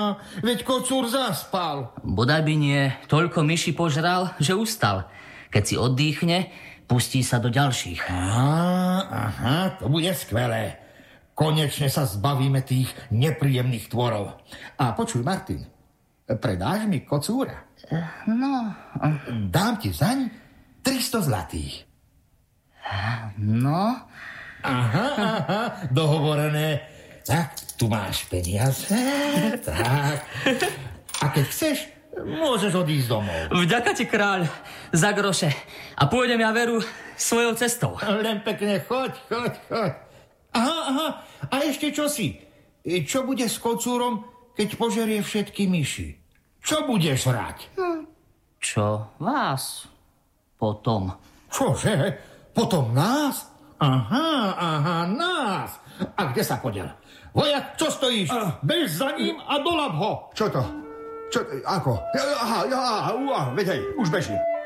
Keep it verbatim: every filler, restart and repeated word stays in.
veď kocúr zaspal. Bodaj by nie, toľko myši požral, že ustal. Keď si oddychne, pustí sa do ďalších. Aha, aha, to bude skvelé. Konečne sa zbavíme tých nepríjemných tvorov. A počuj, Martin, predáš mi kocúra? No... Dám ti zaň tristo zlatých. No... Aha, aha, dohovorené. Tak, tu máš peniaze. Tak. A keď chceš, môžeš odísť domov. Vďaka ti, kráľ, za groše. A pôjdem ja veru svojou cestou. Len pekne, choď, choď, choď. Aha, aha, a ešte čosi. Čo bude s kocúrom, keď požerie všetky myši? Čo budeš hrať? Hm. Čo? Vás. Potom. Čože? Potom nás? Aha, aha, nás. A kde sa podiel? Vojak, čo stojíš? Uh. Bež za ním a dolab ho. Čo to? Čo, ako? Aha, ja, aha, veď hej, už bežím.